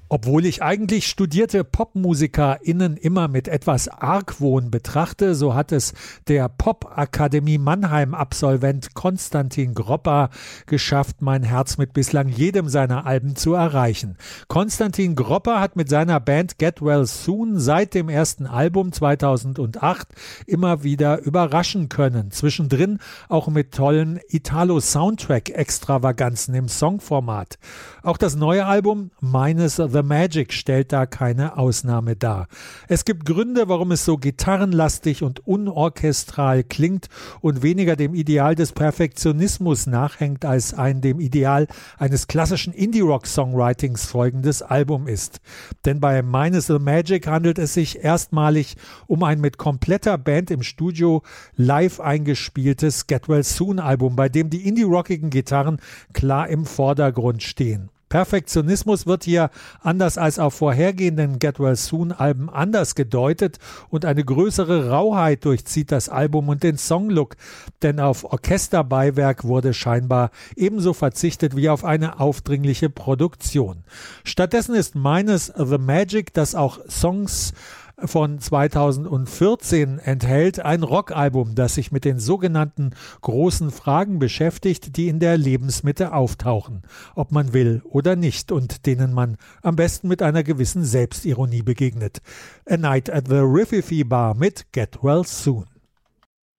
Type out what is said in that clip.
Obwohl ich eigentlich studierte PopmusikerInnen immer mit etwas Argwohn betrachte, so hat es der Popakademie Mannheim-Absolvent Konstantin Gropper geschafft, mein Herz mit bislang jedem seiner Alben zu erreichen. Konstantin Gropper hat mit seiner Band Get Well Soon seit dem ersten Album 2008 immer wieder überraschen können. Zwischendrin auch mit tollen Italo-Soundtrack-Extravaganzen im Songformat. Auch das neue Album Minus The Magic stellt da keine Ausnahme dar. Es gibt Gründe, warum es so gitarrenlastig und unorchestral klingt und weniger dem Ideal des Perfektionismus nachhängt, als ein dem Ideal eines klassischen Indie-Rock-Songwritings folgendes Album ist. Denn bei Minus the Magic handelt es sich erstmalig um ein mit kompletter Band im Studio live eingespieltes Get Well Soon Album, bei dem die indie-rockigen Gitarren klar im Vordergrund stehen. Perfektionismus wird hier, anders als auf vorhergehenden Get Well Soon Alben, anders gedeutet und eine größere Rauheit durchzieht das Album und den Songlook, denn auf Orchesterbeiwerk wurde scheinbar ebenso verzichtet wie auf eine aufdringliche Produktion. Stattdessen ist Minus the Magic, das auch Songs von 2014 enthält, ein Rockalbum, das sich mit den sogenannten großen Fragen beschäftigt, die in der Lebensmitte auftauchen, ob man will oder nicht, und denen man am besten mit einer gewissen Selbstironie begegnet. A Night at the Rififi Bar mit Get Well Soon.